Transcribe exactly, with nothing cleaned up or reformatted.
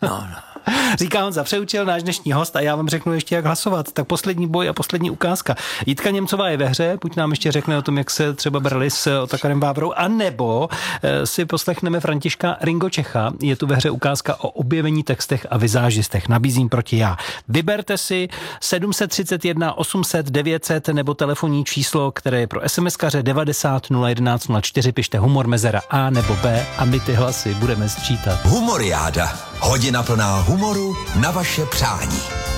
No, no. Říká Honza Přeučil, náš dnešní host, a já vám řeknu ještě, jak hlasovat. Tak poslední boj a poslední ukázka. Jitka Němcová je ve hře, buď nám ještě řekne o tom, jak se třeba brali s Otakarem Vávrou, anebo si poslechneme Františka Ringo Čecha. Je tu ve hře ukázka o objevení textech a vizážistech. Nabízím proti já. Vyberte si sedm set třicet jedna osm set devět set nebo telefonní číslo, které je pro SMSkaře devadesát nula jedenáct nula čtyři. Pište humor mezera A nebo B a my ty hlasy budeme sčítat. Humoriáda. Hodina plná humoru na vaše přání.